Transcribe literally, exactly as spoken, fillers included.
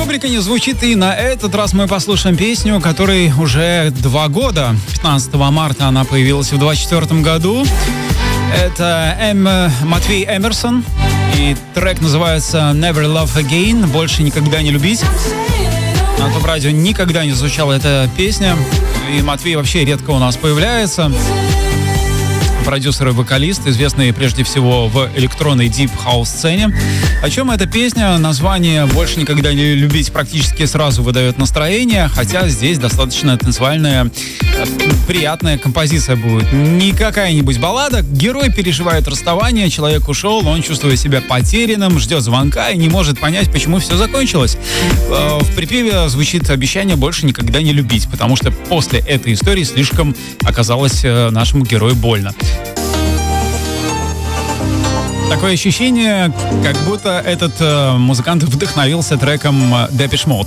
Рубрика не звучит, и на этот раз мы послушаем песню, которой уже два года. пятнадцатого марта она появилась в двадцать четвёртом году. Это Эм, Матвей Эмерсон, и трек называется Never Love Again, больше никогда не любить. На топ радио никогда не звучала эта песня, и Матвей вообще редко у нас появляется. Продюсер и вокалист, известный прежде всего в электронной дип-хаус-сцене. О чем эта песня? Название «Больше никогда не любить» практически сразу выдает настроение, хотя здесь достаточно танцевальная, приятная композиция будет. Не какая-нибудь баллада. Герой переживает расставание, человек ушел, он чувствует себя потерянным, ждет звонка и не может понять, почему все закончилось. В припеве звучит обещание больше никогда не любить, потому что после этой истории слишком оказалось нашему герою больно. Такое ощущение, как будто этот э, музыкант вдохновился треком Depeche Mode.